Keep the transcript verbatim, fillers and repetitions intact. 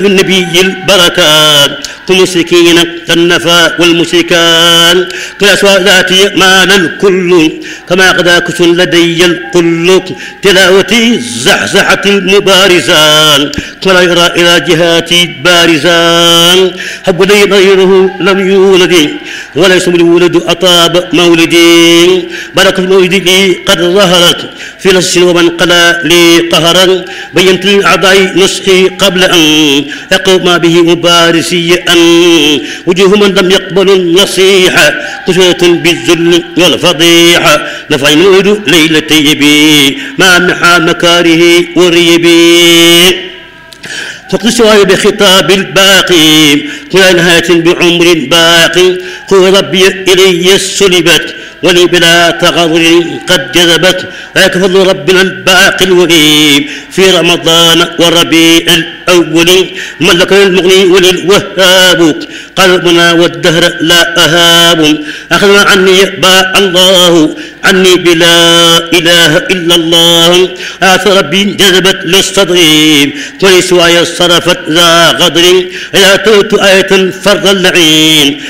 النبي البركات كمسكين كالنفا والمشركان كالأسواء ذاتي مال الكل كما قد كس لدي الكل تلاوتي زحزحة المبارزان ولا يرى إلى جهاتي بارزان حب لي غيره لم يولد وليس الولد أطاب مولدي بركة مولدي قد ظهرت في نص ومن قلى لي قهرا بينت الأعضاء نسخي قبل أن يقوم به مبارسي أن وجوه من لم يقبلوا النصيحة قسوة بالذل والفضيحة نفع المولد ليلتي بي مع محا مكاره وريبي فقد سواي بخطاب الباقي كل نهاية بعمر باقي قل ربي إلي سلبت ولي بلا تغرر قد جذبت ذاك فضل ربنا الباقي الوهيب في رمضان والربيع الأول ملك المغني وللوهاب قلبنا والدهر لا أهاب أخذنا عني باع الله عني بلا إله إلا الله آثر ربي جذبت للصدر ولسواي صرفت ذا غدر إذا تلت آية فرض اللعين